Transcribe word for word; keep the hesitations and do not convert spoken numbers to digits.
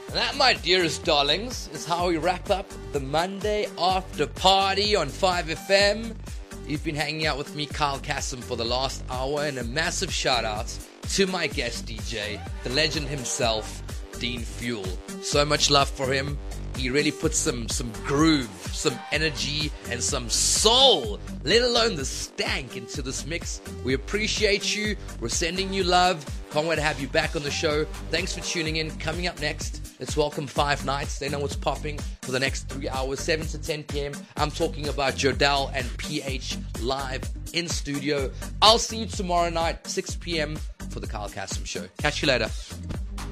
And that, my dearest darlings, is how we wrap up the Monday after party on five F M. You've been hanging out with me, Kyle Kassem, for the last hour, and a massive shout out to my guest D J, the legend himself, Dean Fuel. So much love for him. He really puts some, some groove, some energy, and some soul, let alone the stank, into this mix. We appreciate you. We're sending you love. Can't wait to have you back on the show. Thanks for tuning in. Coming up next, let's welcome Five Nights. They know what's popping for the next three hours, seven to ten p.m. I'm talking about Jodel and P H live in studio. I'll see you tomorrow night, six p.m. for the Kyle Kassem Show. Catch you later.